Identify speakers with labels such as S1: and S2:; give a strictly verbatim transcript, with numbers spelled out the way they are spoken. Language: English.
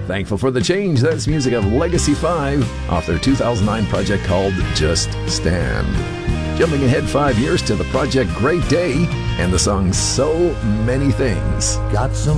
S1: Thankful for the Change. That's music of Legacy five off their two thousand nine project called Just Stand. Jumping ahead five years to the project Great Day and the song So Many Things.
S2: Got some